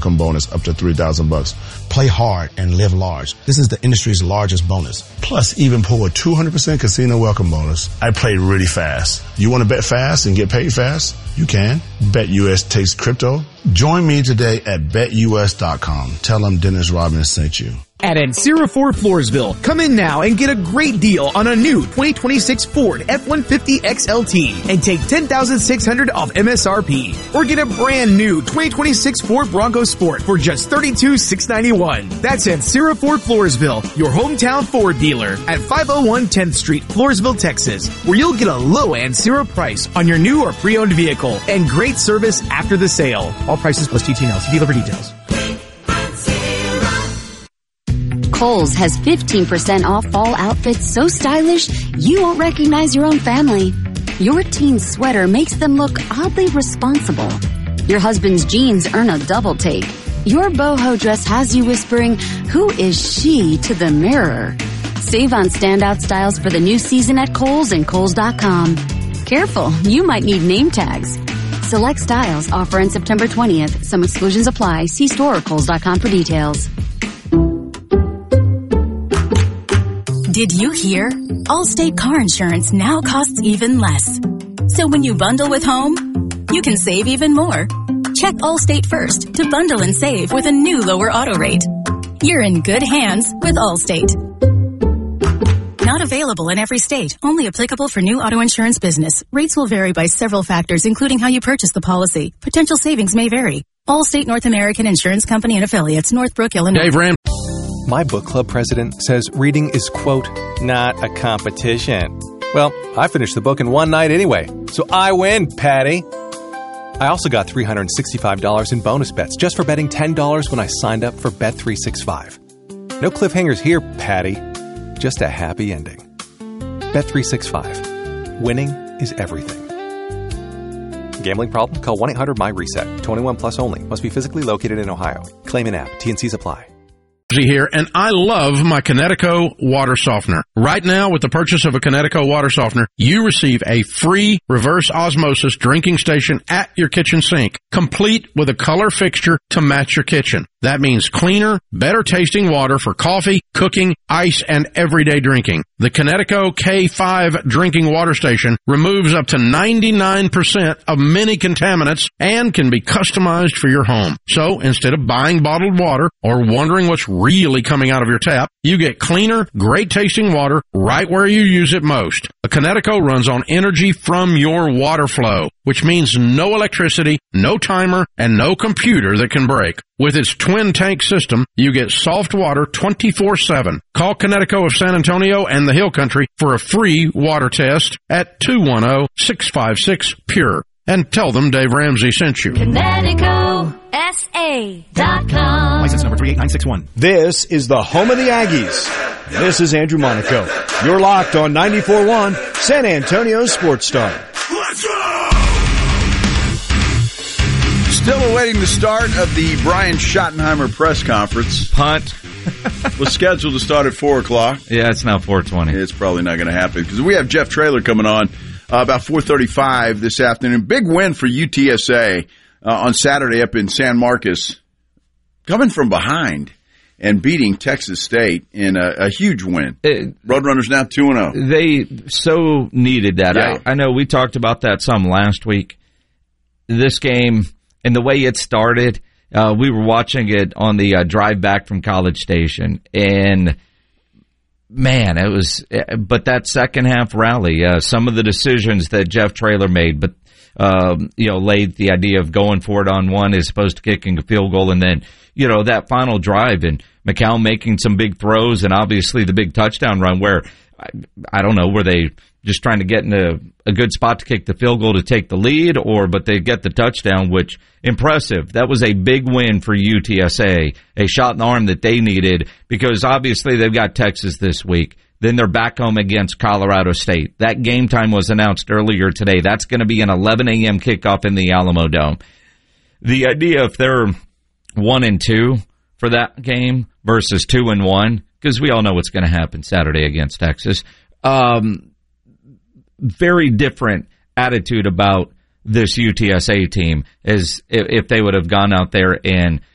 bonus up to $3,000. Play hard and live large. This is the industry's largest bonus. Plus, even pull a 200% casino welcome bonus. I played really fast. You want to bet fast and get paid fast? You can. BetUS takes crypto. Join me today at BetUS.com. Tell them Dennis Robbins sent you. At Ancira Ford Floresville, come in now and get a great deal on a new 2026 Ford F-150 XLT and take $10,600 off MSRP. Or get a brand new 2026 Ford Bronco Sport for just $32,691. That's Ancira Ford Floresville, your hometown Ford dealer at 501 10th Street, Floresville, Texas, where you'll get a low Ancira price on your new or pre-owned vehicle and great service after the sale. All prices plus TTL. See dealer for details. Kohl's has 15% off fall outfits so stylish you won't recognize your own family. Your teen's sweater makes them look oddly responsible. Your husband's jeans earn a double take. Your boho dress has you whispering, "Who is she?" to the mirror. Save on standout styles for the new season at Kohl's and Kohl's.com. Careful, you might need name tags. Select styles offer on September 20th. Some exclusions apply. See store or Kohl's.com for details. Did you hear? Allstate car insurance now costs even less. So when you bundle with home, you can save even more. Check Allstate first to bundle and save with a new lower auto rate. You're in good hands with Allstate. Not available in every state. Only applicable for new auto insurance business. Rates will vary by several factors, including how you purchase the policy. Potential savings may vary. Allstate North American Insurance Company and Affiliates, Northbrook, Illinois. Dave Ram. My book club president says reading is, quote, not a competition. Well, I finished the book in one night anyway, so I win, Patty. I also got $365 in bonus bets just for betting $10 when I signed up for Bet365. No cliffhangers here, Patty. Just a happy ending. Bet365. Winning is everything. Gambling problem? Call 1-800-MY-RESET. 21 plus only. Must be physically located in Ohio. Claim in app. T&Cs apply. Here, and I love my Connecticut water softener. Right now, with the purchase of a Connecticut water softener, you receive a free reverse osmosis drinking station at your kitchen sink, complete with a color fixture to match your kitchen. That means cleaner, better tasting water for coffee, cooking, ice, and everyday drinking. The Connecticut K5 drinking water station removes up to 99% of many contaminants and can be customized for your home. So instead of buying bottled water or wondering what's really coming out of your tap, you get cleaner, great tasting water right where you use it most. A Connecticut runs on energy from your water flow, which means no electricity, no timer, and no computer that can break. With its twin tank system, you get soft water 24/7. Call Connecticut of San Antonio and the Hill Country for a free water test at 210-656-PURE. And tell them Dave Ramsey sent you. ConnecticutSA.com. License number 38961. This is the home of the Aggies. This is Andrew Monaco. You're locked on 94.1 San Antonio Sports Star. Let's go! Still awaiting the start of the Brian Schottenheimer press conference. Punt. Was scheduled to start at 4 o'clock. Yeah, it's now 4:20. It's probably not going to happen because we have Jeff Traylor coming on about 4:35 this afternoon. Big win for UTSA on Saturday up in San Marcos, coming from behind and beating Texas State in a huge win. Roadrunners now 2-0. They so needed that. Yeah. I know we talked about that some last week. This game and the way it started, we were watching it on the drive back from College Station, and man, it was. But that second half rally, some of the decisions that Jeff Traylor made, but laid the idea of going for it on one as opposed to kicking a field goal, and then that final drive and McCown making some big throws, and obviously the big touchdown run where I don't know, were they just trying to get in a good spot to kick the field goal to take the lead, but they get the touchdown, which impressive. That was a big win for UTSA, a shot in the arm that they needed, because obviously they've got Texas this week. Then they're back home against Colorado State. That game time was announced earlier today. That's going to be an 11 a.m. kickoff in the Alamo Dome. The idea if they're 1-2 for that game versus 2-1, because we all know what's going to happen Saturday against Texas. Very different attitude about this UTSA team as if they would have gone out there and